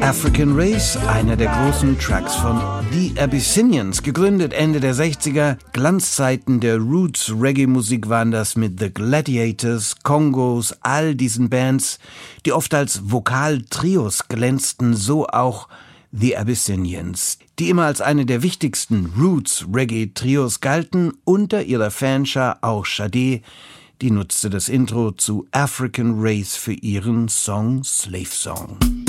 African Race, einer der großen Tracks von The Abyssinians, gegründet Ende der 60er. Glanzzeiten der Roots-Reggae-Musik waren das mit The Gladiators, Kongos, all diesen Bands, die oft als Vokaltrios glänzten, so auch The Abyssinians, die immer als eine der wichtigsten Roots-Reggae-Trios galten, unter ihrer Fanschar auch Sade, die nutzte das Intro zu African Race für ihren Song Slave Song.